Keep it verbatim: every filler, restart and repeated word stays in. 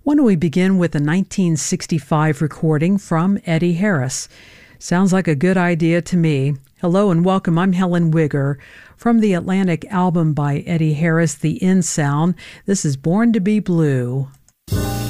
Why don't we begin with a nineteen sixty-five recording from Eddie Harris? Sounds like a good idea to me. Hello and welcome. I'm Helen Wigger. From the Atlantic album by Eddie Harris, The In Sound, this is Born to Be Blue.